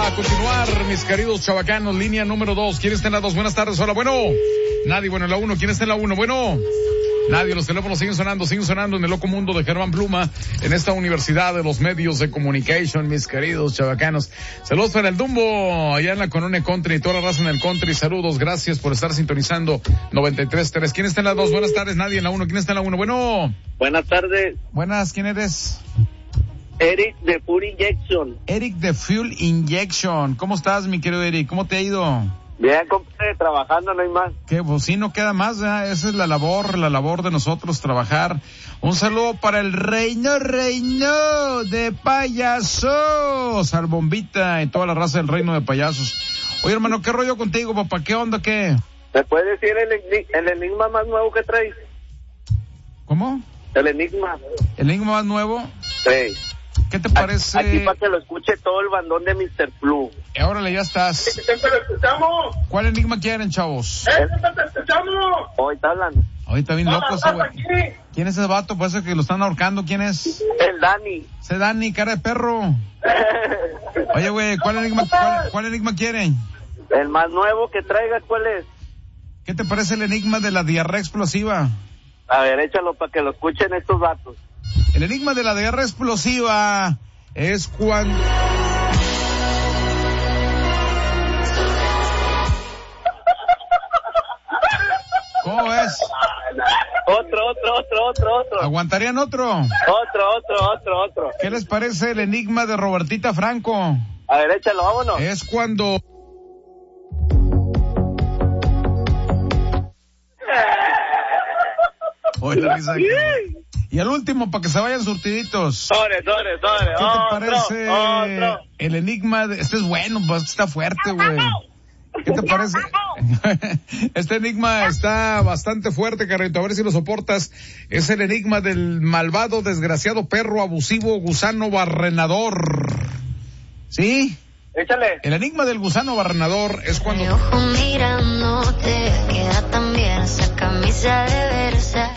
a continuar, mis queridos chavacanos. Línea número 2. ¿Quién está en la 2? Buenas tardes. Hola, bueno. Nadie. Bueno, en la 1. ¿Quién está en la 1? Bueno. Nadie. Los teléfonos siguen sonando en el loco mundo de Germán Pluma, en esta universidad de los medios de comunicación, mis queridos chavacanos. Saludos para el Dumbo, allá en la Colonia Country, y toda la raza en el Country. Saludos, gracias por estar sintonizando 93.3. ¿Quién está en la 2? Buenas tardes. Nadie en la 1. ¿Quién está en la 1? Bueno. Buenas tardes. Buenas, ¿quién eres? Eric de Fuel Injection. Eric de Fuel Injection. ¿Cómo estás, mi querido Eric? ¿Cómo te ha ido? Bien, compadre, trabajando, no hay más. Que pues sí, no queda más, ¿eh? Esa es la labor de nosotros, trabajar. Un saludo para el reino de payasos, al Bombita y toda la raza del reino de payasos. Oye, hermano, ¿qué rollo contigo, papá? ¿Qué onda, qué? ¿Me puedes decir el enigma más nuevo que traes? ¿Cómo? El enigma. ¿El enigma más nuevo? Sí. ¿Qué te parece? Aquí para que lo escuche todo el bandón de Mr. Flu. Órale, ya estás. ¡Siempre lo escuchamos! ¿Cuál enigma quieren, chavos? ¡Siempre te escuchamos! Hoy está hablando. Hoy está bien loco ese güey. ¿Quién es ese vato? Parece que lo están ahorcando. ¿Quién es? El Dani. Ese Dani, cara de perro. Oye, güey, ¿cuál enigma quieren? El más nuevo que traigas, ¿cuál es? ¿Qué te parece el enigma de la diarrea explosiva? A ver, échalo para que lo escuchen estos vatos. El enigma de la diarrea explosiva es cuando... ¿Cómo ves? Otro. ¿Aguantarían otro? Otro. ¿Qué les parece el enigma de Robertita Franco? A ver, échalo, vámonos. Es cuando... Oye, la risa que... Y al último, para que se vayan surtiditos. Sobre. ¿Qué te parece otro? el enigma de... Este es bueno, pues está fuerte, güey. ¿Qué te parece? Este enigma está bastante fuerte, Carrito. A ver si lo soportas. Es el enigma del malvado, desgraciado, perro, abusivo, gusano barrenador. ¿Sí? Échale. El enigma del gusano barrenador es cuando... Mi ojo mirándote, queda tan bien esa camisa de Versace.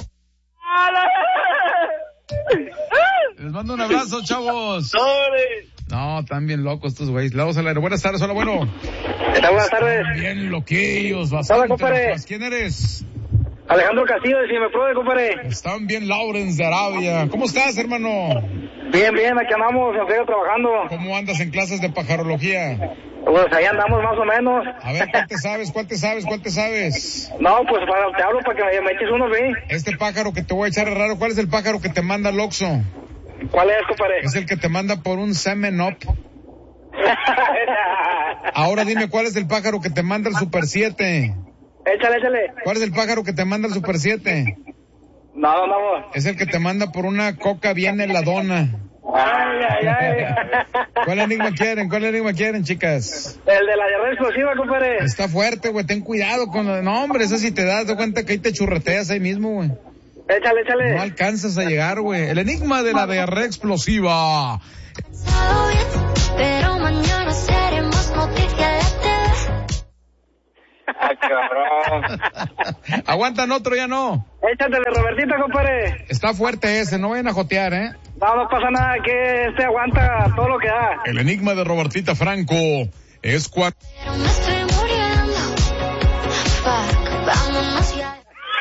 Les mando un abrazo, chavos. ¡Sobre! No, están bien locos estos güeyes. Lados al aire. Buenas tardes, hola, bueno. Buenas tardes. Bien loquillos, bastante. Hola, compadre. Locos. ¿Quién eres? Alejandro Castillo, si me puede, compadre. Están bien Lawrence de Arabia. ¿Cómo estás, hermano? Bien, aquí andamos, en serio, trabajando. ¿Cómo andas en clases de pajarología? Pues ahí andamos más o menos. A ver, ¿cuál te sabes? No, pues te hablo para que me eches uno, sí. Este pájaro que te voy a echar es raro. ¿Cuál es el pájaro que te manda al Oxxo? ¿Cuál es, compadre? Es el que te manda por un 7-Up. Ahora dime, ¿cuál es el pájaro que te manda al Super 7? Échale. ¿Cuál es el pájaro que te manda al Super 7? No. Es el que te manda por una coca bien heladona. Ay. ¿Cuál enigma quieren, chicas? El de la diarrea explosiva, compadre. Está fuerte, güey, ten cuidado con... No, hombre, eso si te das cuenta que ahí te churreteas ahí mismo, güey. Échale. No alcanzas a llegar, güey. El enigma de la diarrea explosiva. Pero mañana seremos noticia de TV. Cabrón. ¿Aguantan otro ya no? Échatele, Robertita, compadre. Está fuerte ese, no vayan a jotear, ¿eh? No pasa nada, que aguanta todo lo que da. El enigma de Robertita Franco es cuando... Pero me estoy muriendo. Fuck, vámonos ya.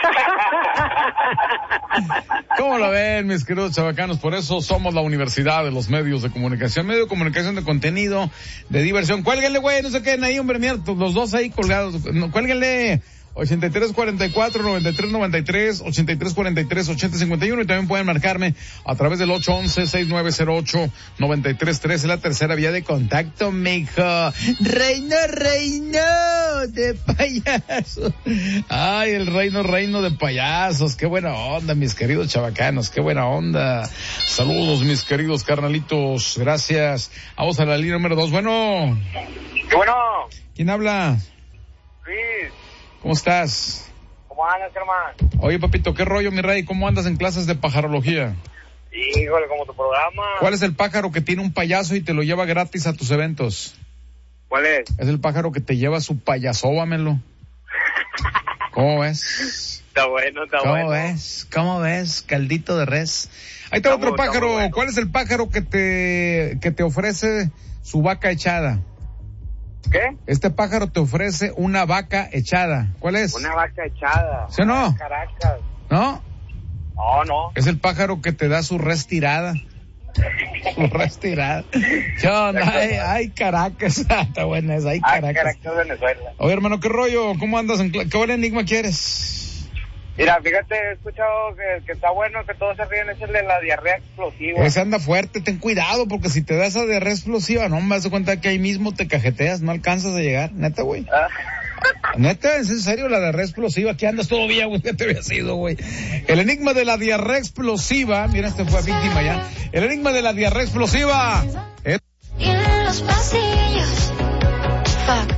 ¿Cómo lo ven, mis queridos chavacanos? Por eso somos la universidad de los medios de comunicación. Medio de comunicación de contenido, de diversión. Cuélguenle, güey, no se queden ahí, hombre, mierda, los dos ahí colgados. No, cuélguenle. 8344-9393, 8343-8051, y también pueden marcarme a través del 811-6908-933, es la tercera vía de contacto, mijo. Reino de payasos. Ay, el reino de payasos. Qué buena onda, mis queridos chavacanos, qué buena onda. Saludos, mis queridos carnalitos, gracias. Vamos a la línea número 2, bueno. ¿Qué bueno? ¿Quién habla? Luis. ¿Cómo estás? ¿Cómo andas, hermano? Oye, papito, ¿qué rollo, mi rey? ¿Cómo andas en clases de pajarología? Híjole, como tu programa. ¿Cuál es el pájaro que tiene un payaso y te lo lleva gratis a tus eventos? ¿Cuál es? Es el pájaro que te lleva su payasóbamelo. ¿Cómo ves? Está bueno. ¿Cómo ves? Caldito de res. Ahí está otro pájaro. Bueno. ¿Cuál es el pájaro que te ofrece su vaca echada? ¿Qué? Este pájaro te ofrece una vaca echada. ¿Cuál es? Una vaca echada. ¿Sí o no? Caracas. ¿No? No. Es el pájaro que te da su res tirada. Su res tirada. ¿Qué onda? Ay, Caracas. Está buena esa, ay, Caracas. Caracas, Venezuela. Oye, hermano, ¿qué rollo? ¿Cómo andas? ¿Qué buen enigma quieres? Mira, fíjate, he escuchado que está bueno, que todos se ríen, es el de la diarrea explosiva. Ese anda fuerte, ten cuidado, porque si te da esa diarrea explosiva, no me das cuenta que ahí mismo te cajeteas, no alcanzas a llegar. Neta, güey. Neta, ¿es en serio la diarrea explosiva? Aquí andas todavía, güey, ya te había sido, güey. El enigma de la diarrea explosiva, mira, este fue víctima ya. El enigma de la diarrea explosiva. Y en los pasillos. Fuck.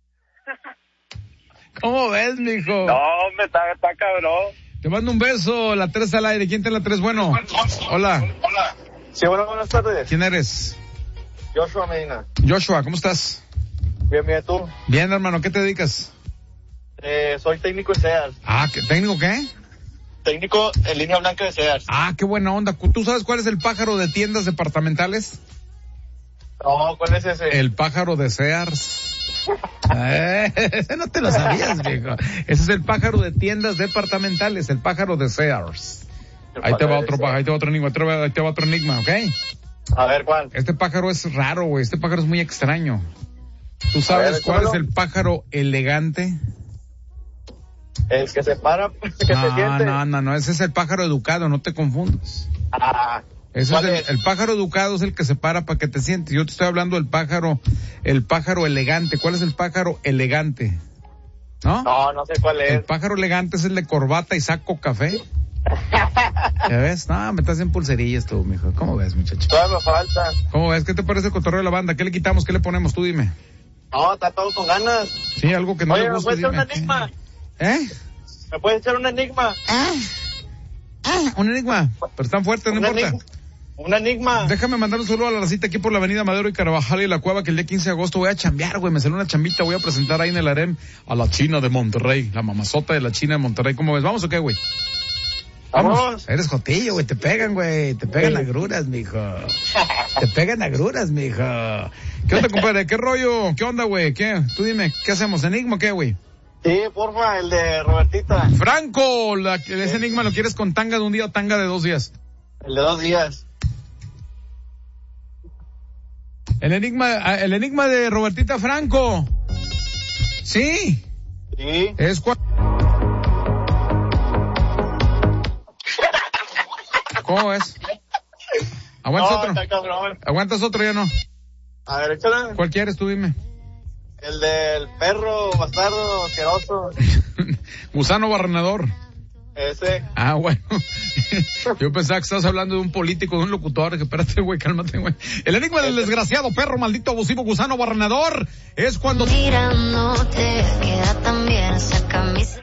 ¿Cómo ves, mijo? No, me está cabrón. Te mando un beso, la 3 al aire. ¿Quién te la 3? Bueno. Hola. Sí, bueno, buenas tardes. ¿Quién eres? Joshua Medina. Joshua, ¿cómo estás? Bien, ¿tú? Bien, hermano, ¿qué te dedicas? Soy técnico de Sears. Ah, ¿técnico qué? Técnico en línea blanca de Sears. Ah, qué buena onda. ¿Tú sabes cuál es el pájaro de tiendas departamentales? No, ¿cuál es ese? El pájaro de Sears. Ese no te lo sabías, viejo. Ese es el pájaro de tiendas departamentales, el pájaro de Sears. Ahí te va otro pájaro, ahí te va otro enigma, ¿ok? A ver, ¿cuál? Este pájaro es raro, güey. Este pájaro es muy extraño. ¿Tú sabes cuál es el pájaro elegante? El que se para, que se siente. No, ese es el pájaro educado, no te confundas. Ese es el pájaro educado, es el que se para para que te sientes. Yo te estoy hablando del pájaro elegante. ¿Cuál es el pájaro elegante? ¿No? No sé cuál es. El pájaro elegante es el de corbata y saco café. ¿Ya ves? No, me estás en pulserillas tú, mijo. ¿Cómo ves, muchacho? Todavía me falta. ¿Cómo ves? ¿Qué te parece el cotorreo de la banda? ¿Qué le quitamos? ¿Qué le ponemos? Tú dime. No, está todo con ganas. Sí, algo que no le gusta. Oye, ¿me puedes echar un enigma? ¿Me puedes echar un enigma? Un enigma. Pero están fuertes, no importa. Un enigma. Déjame mandar un saludo a la racita aquí por la avenida Madero y Carvajal y La Cueva, que el día 15 de agosto voy a chambear, güey. Me salió una chambita, voy a presentar ahí en el harem a la China de Monterrey, la mamazota de la China de Monterrey. ¿Cómo ves? ¿Vamos o qué, güey? Vamos. Eres jotillo, güey. Te pegan, güey. Te pegan agruras, mijo. Te pegan agruras, mijo. ¿Qué onda, compadre? ¿Qué rollo? ¿Qué onda, güey? ¿Qué? Tú dime, ¿qué hacemos? ¿Enigma o qué, güey? Sí, porfa, el de Robertita. Franco, ese enigma lo quieres con tanga de un día o tanga de 2 días. El de 2 días. El enigma de Robertita Franco. Sí. Sí. Es ¿Cómo es? ¿Aguantas otro? ¿Aguantas otro? Ya no. A ver, échale. ¿Cuál quieres? Tú dime. El del perro bastardo asqueroso. Gusano barrenador. Ese. Ah, bueno. Yo pensaba que estabas hablando de un político, de un locutor. Que espérate, güey, cálmate, güey. El enigma del desgraciado perro maldito abusivo gusano barrenador es cuando... Mira, no te queda tan bien esa camisa.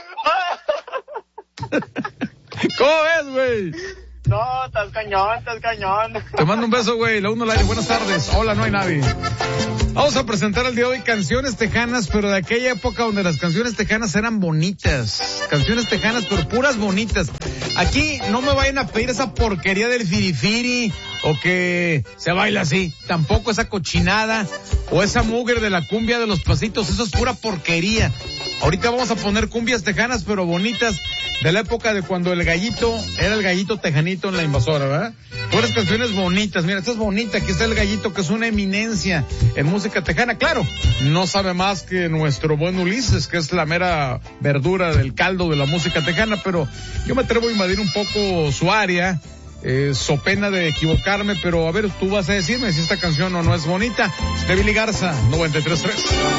¿Cómo ves, güey? No, estás cañón. Te mando un beso, güey. La 1 al aire. Buenas tardes. Hola, no hay nadie. Vamos a presentar el día de hoy canciones tejanas, pero de aquella época donde las canciones tejanas eran bonitas. Canciones tejanas, pero puras bonitas. Aquí no me vayan a pedir esa porquería del firifiri o que se baila así. Tampoco esa cochinada o esa mugre de la cumbia de los pasitos. Eso es pura porquería. Ahorita vamos a poner cumbias tejanas, pero bonitas, de la época de cuando el gallito era el gallito tejanito en La Invasora, ¿verdad? Puras canciones bonitas. Mira, esta es bonita. Aquí está el gallito, que es una eminencia en música tejana. Claro, no sabe más que nuestro buen Ulises, que es la mera verdura del caldo de la música tejana, pero yo me atrevo a invadir un poco su área. So pena de equivocarme, pero a ver, tú vas a decirme si esta canción o no es bonita. De Billy Garza, 93.3.